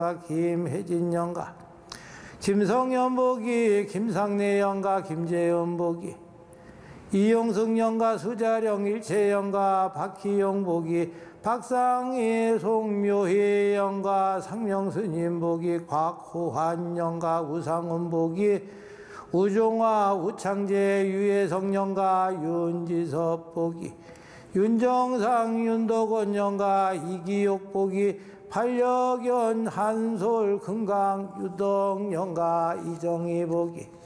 김혜진 영가, 김성현 보기, 김상래 영가, 김재현 보기, 이용승 영가, 수자령 일체 영가, 박희영 보기, 박상희 송묘희 영가, 상명스님 보기, 곽호환 영가, 우상훈 보기, 우종화, 우창재, 유혜성 영가, 윤지섭 보기, 윤정상, 윤덕원 영가, 이기옥 보기, 반려견, 한솔, 금강, 유덕 영가, 이정희 보기,